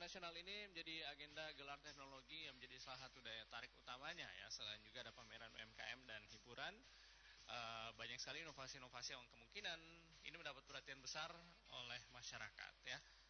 nasional ini menjadi agenda gelar teknologi yang menjadi salah satu daya tarik utamanya ya. Selain juga ada pameran UMKM dan hiburan, banyak sekali inovasi-inovasi yang kemungkinan ini mendapat perhatian besar oleh masyarakat ya.